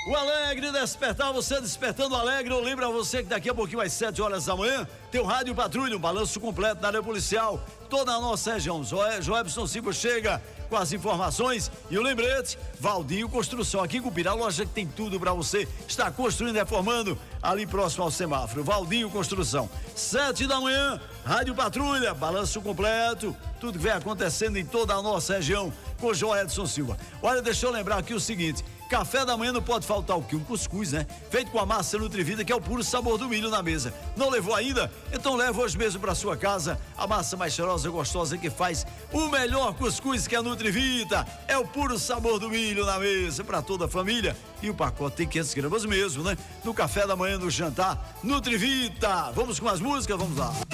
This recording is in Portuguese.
O Alegre Despertar, você despertando alegre. Eu lembro a você que daqui a pouquinho, às 7 horas da manhã, tem o Rádio Patrulha, um balanço completo da área policial, toda a nossa região. Joebson Silva chega com as informações e o lembrete, Valdinho Construção, aqui em Cupira, a loja que tem tudo pra você, está construindo e reformando ali próximo ao semáforo. Valdinho Construção, 7 da manhã, Rádio Patrulha, balanço completo, tudo que vem acontecendo em toda a nossa região com Joedson Silva. Olha, deixa eu lembrar aqui o seguinte, café da manhã não pode faltar o quê? Um cuscuz, né? Feito com a massa Nutrivita, que é o puro sabor do milho na mesa. Não levou ainda? Então leva hoje mesmo para sua casa a massa mais cheirosa e gostosa que faz o melhor cuscuz, que é a Nutrivita. É o puro sabor do milho na mesa para toda a família. E o pacote tem 500 gramas mesmo, né? No café da manhã, no jantar, Nutrivita. Vamos com as músicas? Vamos lá.